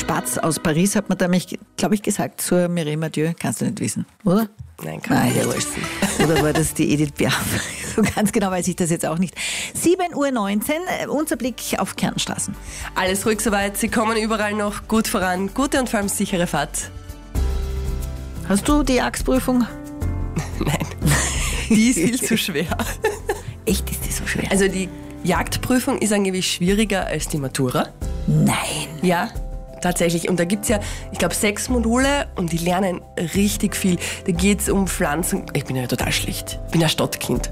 Spatz aus Paris hat man da, glaube ich, gesagt, zur Mireille Mathieu. Kannst du nicht wissen, oder? Nein, kann ich nicht wissen. Oder war das die Edith Piaf? So ganz genau weiß ich das jetzt auch nicht. 7:19 Uhr, unser Blick auf Kärntenstraßen. Alles ruhig soweit, Sie kommen überall noch gut voran. Gute und vor allem sichere Fahrt. Hast du die Jagdprüfung? Nein, die ist viel zu schwer. Echt, ist die so schwer? Also die Jagdprüfung ist angeblich schwieriger als die Matura. Nein. Ja, tatsächlich. Und da gibt es ja, ich glaube, 6 Module und die lernen richtig viel. Da geht es um Pflanzen. Ich bin ja total schlicht. Ich bin ein Stadtkind.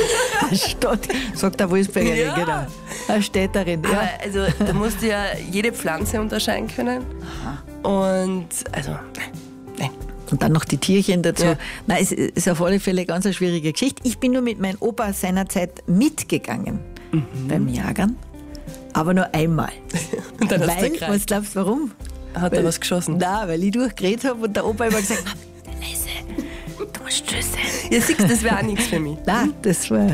Sagt der Wolfsbergerin, Ja. genau. Eine Städterin. Ja. Aber also, da musst du ja jede Pflanze unterscheiden können. Und also, nein. Und dann noch die Tierchen dazu. Ja. Nein, es ist auf alle Fälle ganz eine schwierige Geschichte. Ich bin nur mit meinem Opa seinerzeit mitgegangen beim Jagern, aber nur einmal. Und dann hast du Weil, gekreist. was glaubst du, warum? Hat er was geschossen? Nein, weil ich durchgeredet habe und der Opa immer gesagt hat, leise, du musst still sein. Ja, siehst, das wäre auch nichts für mich. Nein, das war...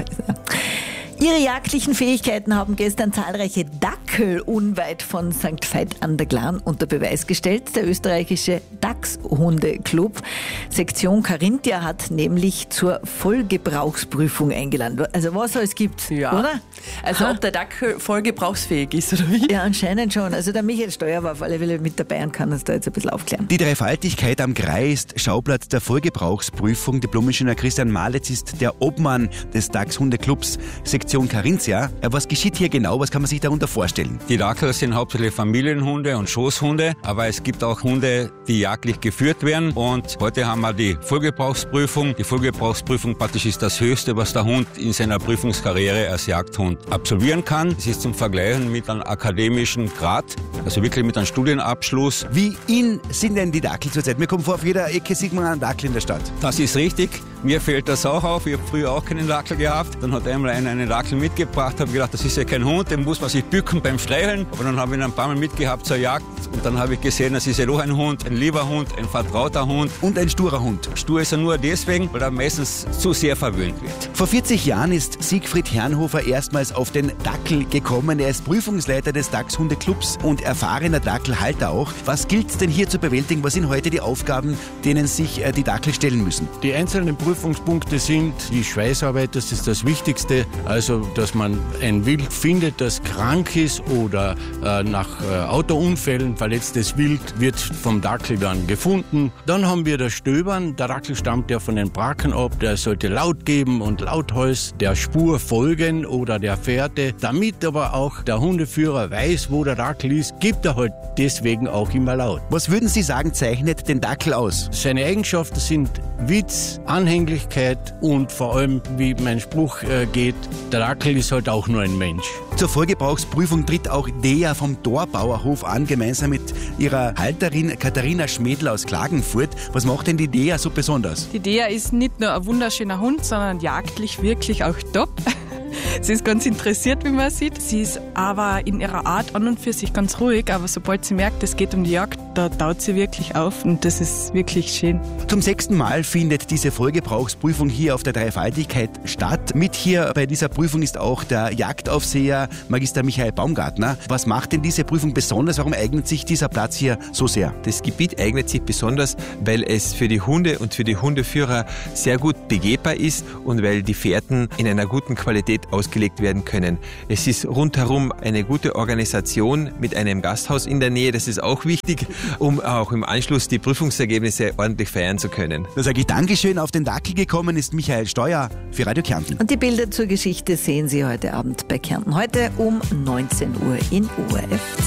Ihre jagdlichen Fähigkeiten haben gestern zahlreiche Dackel unweit von St. Veit an der Glan unter Beweis gestellt. Der österreichische Dachshundeklub Sektion Carinthia hat nämlich zur Vollgebrauchsprüfung eingeladen. Also was alles gibt, Ja. oder? Also ob der Dackel voll gebrauchsfähig ist oder wie? Ja, anscheinend schon. Also der Michael Steuer war auf alle Fälle mit dabei und kann uns da jetzt ein bisschen aufklären. Die Dreifaltigkeit am Grei ist Schauplatz der Vollgebrauchsprüfung. Diplom-Ingenieur Christian Malitz ist der Obmann des Dachshundeclubs Sektion Carinthia. Was geschieht hier genau? Was kann man sich darunter vorstellen? Die Dackel sind hauptsächlich Familienhunde und Schoßhunde, aber es gibt auch Hunde, die jagdlich geführt werden. Und heute haben wir die Vollgebrauchsprüfung. Die Vollgebrauchsprüfung praktisch ist das Höchste, was der Hund in seiner Prüfungskarriere als Jagdhund absolvieren kann. Es ist zum Vergleichen mit einem akademischen Grad, also wirklich mit einem Studienabschluss. Wie in sind denn die Dackel zurzeit? Mir kommt vor, auf jeder Ecke sieht man einen Dackel in der Stadt. Das ist richtig. Mir fällt das auch auf. Ich habe früher auch keinen Dackel gehabt. Dann hat einmal einer einen Dackel mitgebracht, habe gedacht, das ist ja kein Hund, den muss man sich bücken beim Streicheln. Aber dann habe ich ihn ein paar Mal mitgehabt zur Jagd und dann habe ich gesehen, das ist ja doch ein Hund, ein lieber Hund, ein vertrauter Hund. Und ein sturer Hund. Stur ist er nur deswegen, weil er meistens zu sehr verwöhnt wird. Vor 40 Jahren ist Siegfried Herrnhofer erstmals auf den Dackel gekommen. Er ist Prüfungsleiter des Dachshundeclubs und erfahrener Dackelhalter auch. Was gilt denn hier zu bewältigen? Was sind heute die Aufgaben, denen sich die Dackel stellen müssen? Die einzelnen Prüfungspunkte sind die Schweißarbeit, das ist das Wichtigste. Also, dass man ein Wild findet, das krank ist oder nach Autounfällen verletztes Wild wird vom Dackel dann gefunden. Dann haben wir das Stöbern. Der Dackel stammt ja von den Bracken ab. Der sollte Laut geben und lauthals der Spur folgen oder der Fährte. Damit aber auch der Hundeführer weiß, wo der Dackel ist, gibt er halt deswegen auch immer Laut. Was würden Sie sagen, zeichnet den Dackel aus? Seine Eigenschaften sind Witz, Anhänglichkeit und vor allem, wie mein Spruch geht, der Dackel ist halt auch nur ein Mensch. Zur Vollgebrauchsprüfung tritt auch Dea vom Dorbauerhof an, gemeinsam mit ihrer Halterin Katharina Schmädl aus Klagenfurt. Was macht denn die Dea so besonders? Die Dea ist nicht nur ein wunderschöner Hund, sondern jagdlich wirklich auch top. Sie ist ganz interessiert, wie man sieht. Sie ist aber in ihrer Art an und für sich ganz ruhig, aber sobald sie merkt, es geht um die Jagd, da taut sie wirklich auf und das ist wirklich schön. Zum 6. Mal findet diese Vollgebrauchsprüfung hier auf der Dreifaltigkeit statt. Mit hier bei dieser Prüfung ist auch der Jagdaufseher Magister Michael Baumgartner. Was macht denn diese Prüfung besonders? Warum eignet sich dieser Platz hier so sehr? Das Gebiet eignet sich besonders, weil es für die Hunde und für die Hundeführer sehr gut begehbar ist und weil die Fährten in einer guten Qualität ausgelegt werden können. Es ist rundherum eine gute Organisation mit einem Gasthaus in der Nähe, das ist auch wichtig, um auch im Anschluss die Prüfungsergebnisse ordentlich feiern zu können. Da sage ich Dankeschön. Auf den Dackel gekommen ist Michael Steuer für Radio Kärnten. Und die Bilder zur Geschichte sehen Sie heute Abend bei Kärnten. Heute um 19 Uhr in ORF.